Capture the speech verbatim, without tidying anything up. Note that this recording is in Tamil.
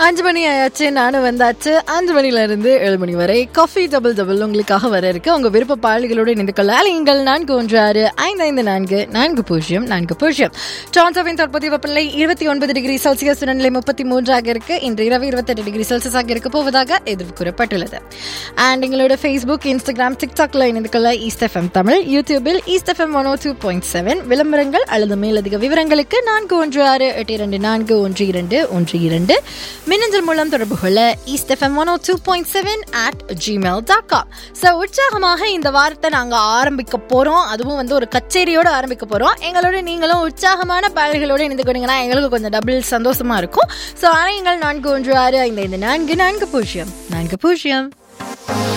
அஞ்சு மணி ஆயாச்சு, நானும் வந்தாச்சு. அஞ்சு மணில இருந்து ஏழு மணி வரை காஃபி டபுள் டபுள் உங்களுக்காக வர இருக்கு. உங்க விருப்ப பாடல்களோடு இணைந்து கொள்ள அலையுங்கள். நான்கு ஒன்று ஆறு ஐந்து ஐந்து நான்கு நான்கு பூஜ்ஜியம் நான்கு பூஜ்ஜியம். டொரண்டோவின் தற்போதைய வெப்பநிலை இருபத்தி ஒன்பது டிகிரி செல்சியஸ், நிலை முப்பத்தி மூன்றாக இருக்கு. இன்று இரவு இருபத்தெட்டு டிகிரி செல்சியஸ் ஆக இருக்க போவதாக எதிர்ப்பு கூறப்பட்டுள்ளது. அண்ட் எங்களோட ஃபேஸ்புக், இன்ஸ்டாகிராம், டிக்டாக்ல இணைந்து கொள்ள ஈஸ்ட் எஃப்எம் தமிழ், யூடியூபில் ஈஸ்ட் எஃப்எம் ஒன் ஓ டூ பாயிண்ட் செவன். விளம்பரங்கள் அல்லது மேலதிக விவரங்களுக்கு நான்கு ஒன்று ஆறு எட்டு இரண்டு நான்கு ஒன்று இரண்டு ஒன்று இரண்டு. மின்னஞ்சல் மூலம் தொடர்பு கொள்ள east FM one O two point seven at Gmail dot com. So உற்சாகமாக இந்த வாரத்தை நாங்கள் ஆரம்பிக்க போகிறோம். அதுவும் வந்து ஒரு கச்சேரியோடு ஆரம்பிக்க போகிறோம். எங்களோட நீங்களும் உற்சாகமான பாடல்களோடு இணைந்து கொண்டீங்கன்னா எங்களுக்கு கொஞ்சம் டபுள் சந்தோஷமா இருக்கும். ஸோ அனைங்கள் நான்கு ஒன்று ஆறு ஐந்து ஐந்து நான்கு நான்கு பூஜ்ஜியம் நான்கு பூஜ்ஜியம்.